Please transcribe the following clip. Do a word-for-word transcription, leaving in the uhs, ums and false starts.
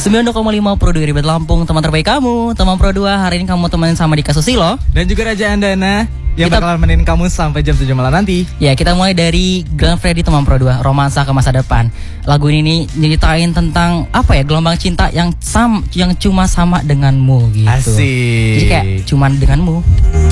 sembilan puluh dua koma lima Pro dua Ribet Lampung, teman terbaik kamu. Teman Pro dua, hari ini kamu temenin sama Dika Susilo dan juga Raja Andana yang kita, bakalan menemenin kamu sampai jam tujuh malam nanti. Ya, kita mulai dari Glenn Fredly Teman Pro dua, Romansa ke Masa Depan. Lagu ini nyeritain tentang apa ya, gelombang cinta yang sam, yang cuma sama denganmu gitu. Asik. Jadi kayak cuman denganmu.